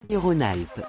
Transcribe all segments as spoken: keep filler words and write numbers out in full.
Auvergne-Rhône-Alpes.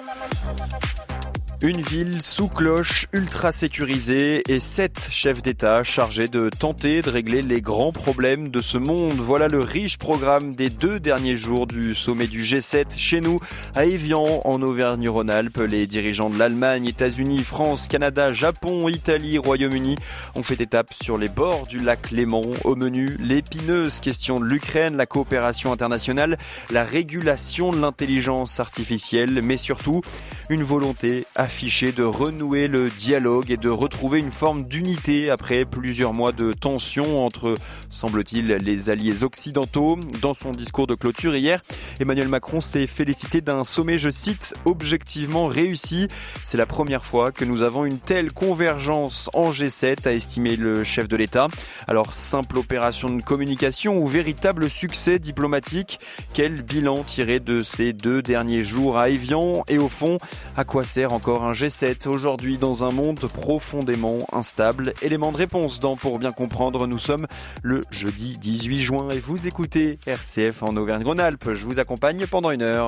Une ville sous cloche, ultra sécurisée et sept chefs d'État chargés de tenter de régler les grands problèmes de ce monde. Voilà le riche programme des deux derniers jours du sommet du G sept chez nous, à Évian, en Auvergne-Rhône-Alpes. Les dirigeants de l'Allemagne, États-Unis, France, Canada, Japon, Italie, Royaume-Uni ont fait étape sur les bords du lac Léman. Au menu, l'épineuse question de l'Ukraine, la coopération internationale, la régulation de l'intelligence artificielle, mais surtout une volonté affichée de renouer le dialogue et de retrouver une forme d'unité après plusieurs mois de tension entre, semble-t-il, les alliés occidentaux. Dans son discours de clôture hier, Emmanuel Macron s'est félicité d'un sommet, je cite, objectivement réussi. C'est la première fois que nous avons une telle convergence en G sept, a estimé le chef de l'État. Alors, simple opération de communication ou véritable succès diplomatique? Quel bilan tirer de ces deux derniers jours à Évian? Et au fond, à quoi sert encore un G sept aujourd'hui dans un monde profondément instable? Élément de réponse dans Pour bien comprendre. Nous sommes le jeudi dix-huit juin et vous écoutez R C F en Auvergne-Rhône-Alpes. Je vous accompagne pendant une heure.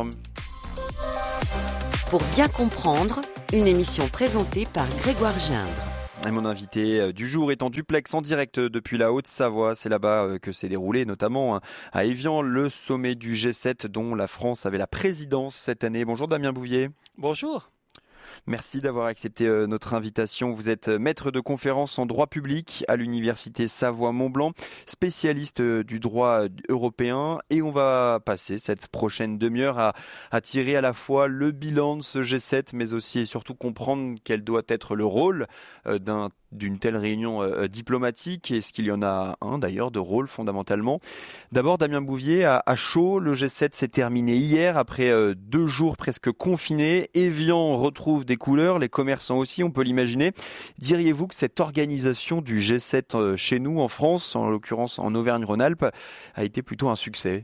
Pour bien comprendre, une émission présentée par Grégoire Gindre. Et mon invité du jour est en duplex en direct depuis la Haute-Savoie. C'est là-bas que s'est déroulé notamment à Évian le sommet du G sept dont la France avait la présidence cette année. Bonjour Damien Bouvier. Bonjour. Merci d'avoir accepté notre invitation. Vous êtes maître de conférences en droit public à l'université Savoie-Mont-Blanc, spécialiste du droit européen, et on va passer cette prochaine demi-heure à, à tirer à la fois le bilan de ce G sept, mais aussi et surtout comprendre quel doit être le rôle d'un d'une telle réunion euh, diplomatique. Est-ce qu'il y en a un d'ailleurs de rôle fondamentalement? D'abord Damien Bouvier, à, à chaud, le G sept s'est terminé hier après euh, deux jours presque confinés. Évian retrouve des couleurs, les commerçants aussi, on peut l'imaginer. Diriez-vous que cette organisation du G sept euh, chez nous en France, en l'occurrence en Auvergne-Rhône-Alpes, a été plutôt un succès?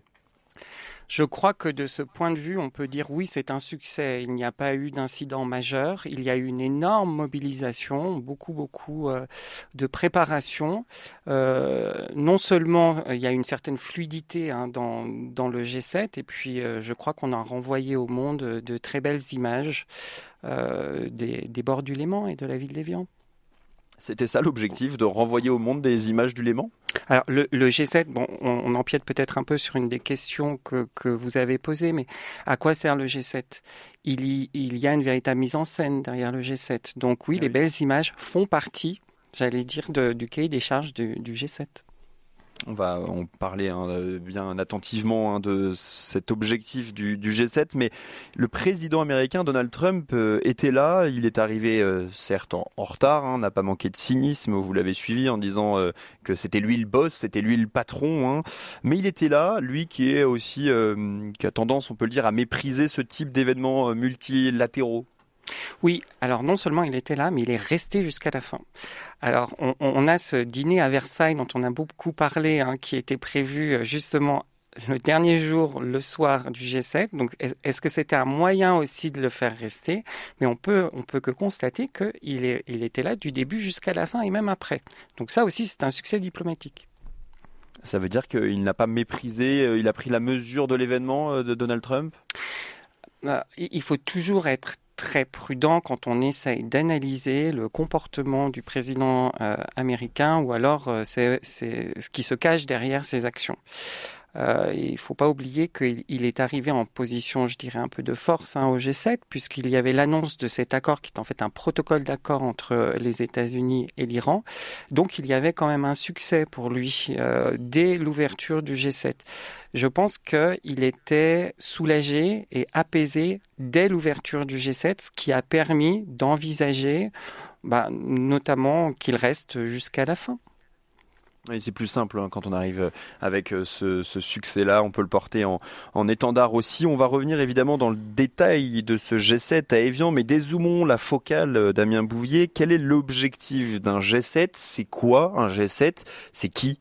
Je crois que de ce point de vue, on peut dire oui, c'est un succès. Il n'y a pas eu d'incident majeur. Il y a eu une énorme mobilisation, beaucoup, beaucoup euh, de préparation. Euh, non seulement il y a une certaine fluidité hein, dans, dans le G sept, et puis euh, je crois qu'on a renvoyé au monde de très belles images euh, des, des bords du Léman et de la ville d'Évian. C'était ça l'objectif, de renvoyer au monde des images du Léman? Alors le, le G sept, bon, on, on empiète peut-être un peu sur une des questions que, que vous avez posées, mais à quoi sert le G sept? il y, il y a une véritable mise en scène derrière le G sept. Donc oui, ah les oui. belles images font partie, j'allais dire, de, du cahier des charges du, du G sept. On va en parler hein, bien attentivement hein, de cet objectif du, du G sept, mais le président américain Donald Trump euh, était là. Il est arrivé euh, certes en, en retard, hein, n'a pas manqué de cynisme, vous l'avez suivi en disant euh, que c'était lui le boss, c'était lui le patron, hein. Mais il était là, lui qui est aussi, euh, qui a tendance, on peut le dire, à mépriser ce type d'événements euh, multilatéraux. Oui, alors non seulement il était là, mais il est resté jusqu'à la fin. Alors on, on a ce dîner à Versailles dont on a beaucoup parlé, hein, qui était prévu justement le dernier jour, le soir du G sept. Donc est-ce que c'était un moyen aussi de le faire rester? Mais on peut, on peut que constater qu'il est, il était là du début jusqu'à la fin et même après. Donc ça aussi c'est un succès diplomatique. Ça veut dire qu'il n'a pas méprisé, il a pris la mesure de l'événement de Donald Trump? Il faut toujours être très prudent quand on essaye d'analyser le comportement du président euh, américain ou alors euh, c'est, c'est ce qui se cache derrière ses actions. Euh, il ne faut pas oublier qu'il il est arrivé en position, je dirais, un peu de force hein, au G sept, puisqu'il y avait l'annonce de cet accord qui est en fait un protocole d'accord entre les États-Unis et l'Iran. Donc il y avait quand même un succès pour lui euh, dès l'ouverture du G sept. Je pense qu'il était soulagé et apaisé dès l'ouverture du G sept, ce qui a permis d'envisager bah, notamment qu'il reste jusqu'à la fin. Et c'est plus simple hein, quand on arrive avec ce, ce succès-là, on peut le porter en, en étendard aussi. On va revenir évidemment dans le détail de ce G sept à Évian, mais dézoomons la focale, Damien Bouvier. Quel est l'objectif d'un G sept? C'est quoi un G sept? C'est qui?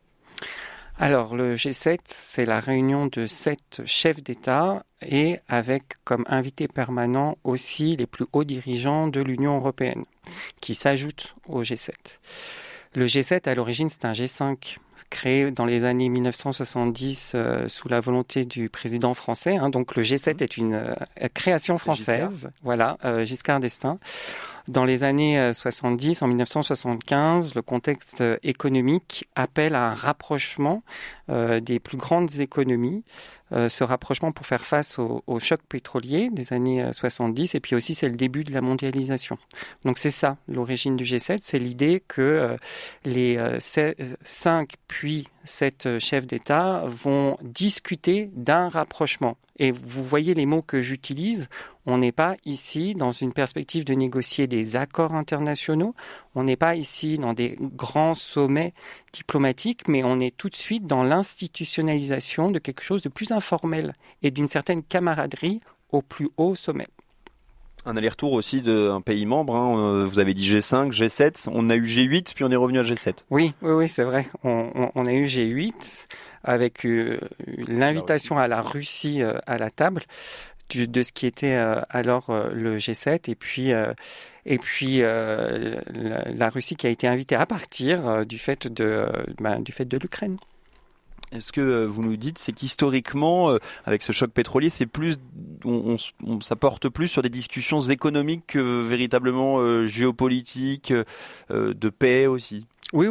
Alors le G sept, c'est la réunion de sept chefs d'État et avec comme invité permanent aussi les plus hauts dirigeants de l'Union européenne qui s'ajoutent au G sept. Le G sept, à l'origine, c'est un G cinq créé dans les années mille neuf cent soixante-dix euh, sous la volonté du président français. Hein. Donc le G sept est une euh, création française. Giscard. Voilà, euh, Giscard d'Estaing. Dans les années soixante-dix, en mille neuf cent soixante-quinze, le contexte économique appelle à un rapprochement euh, des plus grandes économies. Euh, ce rapprochement pour faire face au, au choc pétrolier des années soixante-dix, et puis aussi c'est le début de la mondialisation. Donc c'est ça, l'origine du G sept, c'est l'idée que euh, les euh, cinq puis sept chefs d'État vont discuter d'un rapprochement. Et vous voyez les mots que j'utilise, on n'est pas ici dans une perspective de négocier des accords internationaux, on n'est pas ici dans des grands sommets diplomatiques, mais on est tout de suite dans l'institutionnalisation de quelque chose de plus informel et d'une certaine camaraderie au plus haut sommet. Un aller-retour aussi d'un pays membre, hein. Vous avez dit G cinq, G sept, on a eu G huit, puis on est revenu à G sept. Oui, oui, oui, c'est vrai, on, on, on a eu G huit avec euh, l'invitation à la Russie euh, à la table du, de ce qui était euh, alors euh, le G sept, et puis, euh, et puis euh, la, la Russie qui a été invitée à partir euh, du fait de, euh, ben, du fait de l'Ukraine. Est-ce que vous nous dites, c'est qu'historiquement, avec ce choc pétrolier, c'est plus, on, on, ça porte plus sur des discussions économiques que véritablement euh, géopolitiques, euh, de paix aussi?